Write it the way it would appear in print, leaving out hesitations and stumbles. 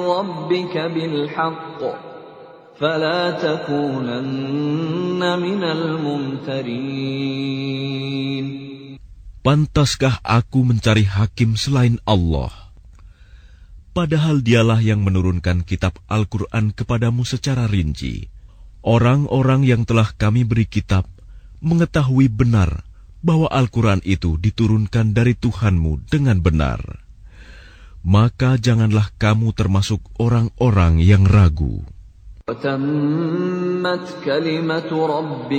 ربك بالحق فلا تكونن من الممترين. Pantaskah aku mencari hakim selain Allah? Padahal dialah yang menurunkan kitab Al-Quran kepadamu secara rinci. Orang-orang yang telah kami beri kitab mengetahui benar bahwa Al-Quran itu diturunkan dari Tuhanmu dengan benar. Maka janganlah kamu termasuk orang-orang yang ragu.